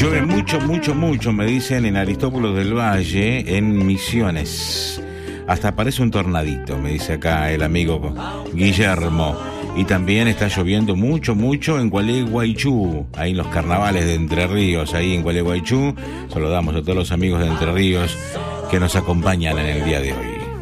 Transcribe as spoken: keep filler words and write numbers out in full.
Llueve mucho, mucho, mucho, me dicen en Aristóbulos del Valle, en Misiones. Hasta parece un tornadito, me dice acá el amigo Guillermo. Y también está lloviendo mucho, mucho en Gualeguaychú, ahí en los carnavales de Entre Ríos, ahí en Gualeguaychú. Saludamos a todos los amigos de Entre Ríos que nos acompañan en el día de hoy.